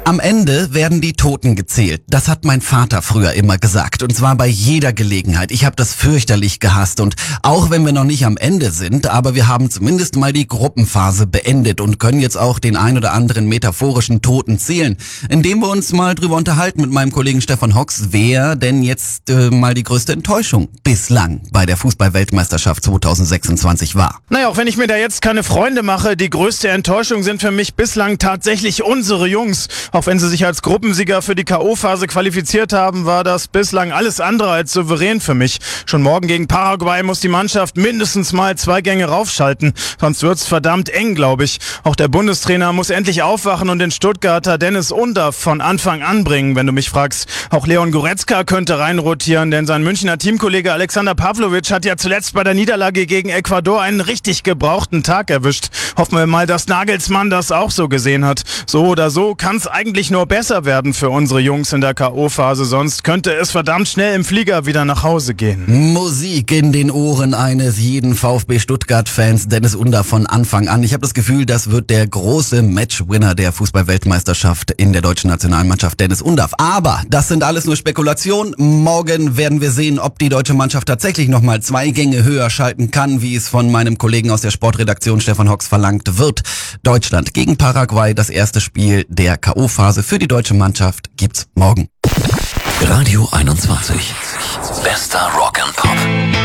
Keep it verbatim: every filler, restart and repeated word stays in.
Am Ende werden die Toten gezählt. Das hat mein Vater früher immer gesagt. Und zwar bei jeder Gelegenheit. Ich habe das fürchterlich gehasst. Und auch wenn wir noch nicht am Ende sind, aber wir haben zumindest mal die Gruppenphase beendet und können jetzt auch den ein oder anderen metaphorischen Toten zählen. Indem wir uns mal drüber unterhalten mit meinem Kollegen Stefan Hocks, wer denn jetzt äh, mal die größte Enttäuschung bislang bei der Fußball-Weltmeisterschaft zweitausendsechsundzwanzig war. Naja, auch wenn ich mir da jetzt keine Freunde mache, die größte Enttäuschung sind für mich bislang tatsächlich unsere Jungs. Auch wenn sie sich als Gruppensieger für die K O-Phase qualifiziert haben, war das bislang alles andere als souverän für mich. Schon morgen gegen Paraguay muss die Mannschaft mindestens mal zwei Gänge raufschalten, sonst wird's verdammt eng, glaube ich. Auch der Bundestrainer muss endlich aufwachen und den Stuttgarter Dennis Undaff von Anfang an bringen, wenn du mich fragst. Auch Leon Goretzka könnte reinrotieren, denn sein Münchner Teamkollege Alexander Pavlovic hat ja zuletzt bei der Niederlage gegen Ecuador einen richtig gebrauchten Tag erwischt. Hoffen wir mal, dass Nagelsmann das auch so gesehen hat. So oder so kann's eigentlich eigentlich nur besser werden für unsere Jungs in der K O-Phase, sonst könnte es verdammt schnell im Flieger wieder nach Hause gehen. Musik in den Ohren eines jeden VfB Stuttgart-Fans, Dennis Undaff von Anfang an. Ich habe das Gefühl, das wird der große Matchwinner der Fußball-Weltmeisterschaft in der deutschen Nationalmannschaft, Dennis Undaff. Aber das sind alles nur Spekulationen. Morgen werden wir sehen, ob die deutsche Mannschaft tatsächlich nochmal zwei Gänge höher schalten kann, wie es von meinem Kollegen aus der Sportredaktion Stefan Hocks verlangt wird. Deutschland gegen Paraguay, das erste Spiel der K O-Phase für die deutsche Mannschaft gibt's morgen. Radio einundzwanzig. Bester Rock and Pop.